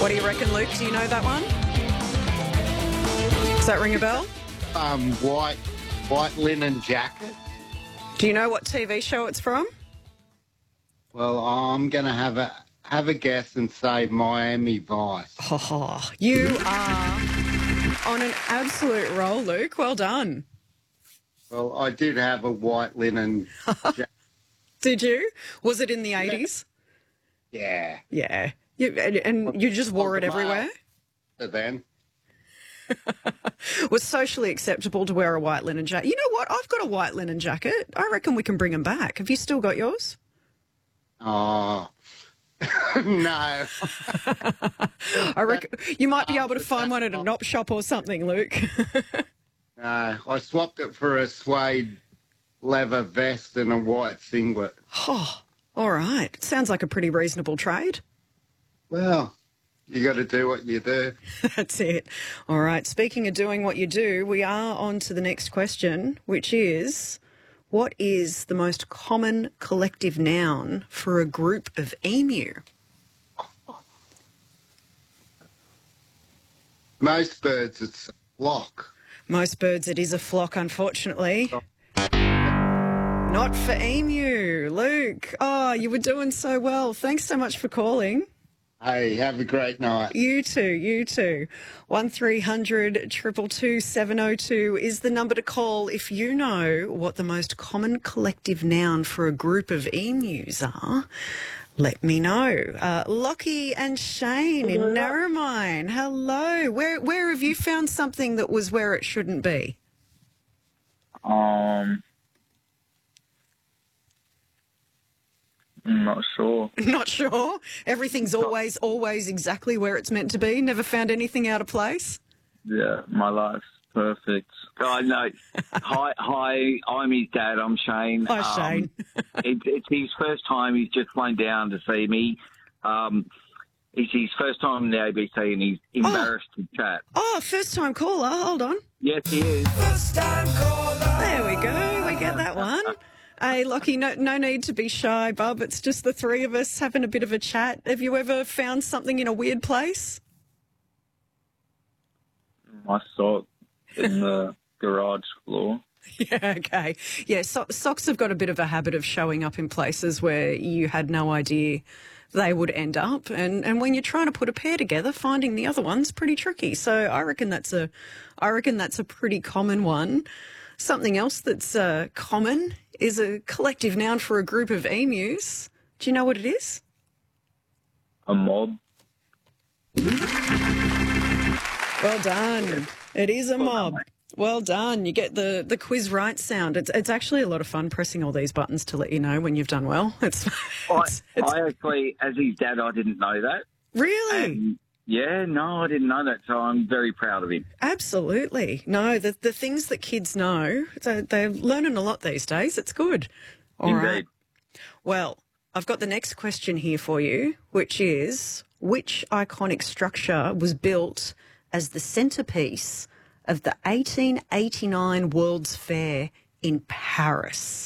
What do you reckon, Luke? Do you know that one? Does that ring a bell? White linen jacket. Do you know what TV show it's from? Well, I'm going to have a guess and say Miami Vice. Oh, you are on an absolute roll, Luke. Well done. Well, I did have a white linen jacket. Did you? Was it in the 80s? Yeah. Yeah. And you just wore it everywhere? Then. Was socially acceptable to wear a white linen jacket. You know what? I've got a white linen jacket. I reckon we can bring them back. Have you still got yours? Oh, no. I reckon you might be able to find one at an op shop or something, Luke. No, I swapped it for a suede leather vest and a white singlet. Oh, all right. Sounds like a pretty reasonable trade. Well, you got to do what you do. That's it. All right. Speaking of doing what you do, we are on to the next question, which is, what is the most common collective noun for a group of emu? Most birds, it's a flock. Most birds, it is a flock, unfortunately. Not for emu. Luke, oh, you were doing so well. Thanks so much for calling. Hey, have a great night. You too, you too. 1300 222 702 is the number to call if you know what the most common collective noun for a group of emus are. Let me know. Lockie and Shane in Narromine. Hello. Where have you found something that was where it shouldn't be? I'm not sure. Not sure? Everything's always exactly where it's meant to be? Never found anything out of place? Yeah, my life's perfect. Oh, no. Hi, I'm his dad. I'm Shane. Hi, Shane. It's his first time. He's just flown down to see me. It's his first time in the ABC and he's embarrassed to chat. Oh, first time caller. Hold on. Yes, he is. There we go. We get that one. Hey, Lockie, no need to be shy, bub. It's just the three of us having a bit of a chat. Have you ever found something in a weird place? My sock in the garage floor. Yeah, okay. Yeah, socks have got a bit of a habit of showing up in places where you had no idea they would end up. And when you're trying to put a pair together, finding the other one's pretty tricky. So I reckon that's a pretty common one. Something else that's common is a collective noun for a group of emus. Do you know what it is? A mob. Well done. It is a mob. Well done. You get the quiz right sound. It's actually a lot of fun pressing all these buttons to let you know when you've done well. I actually, as his dad, I didn't know that. Really? Yeah, no, I didn't know that, so I'm very proud of him. Absolutely. No, the things that kids know, they're learning a lot these days. It's good. All Indeed. right. Well, I've got the next question here for you, which is, which iconic structure was built as the centrepiece of the 1889 World's Fair in Paris?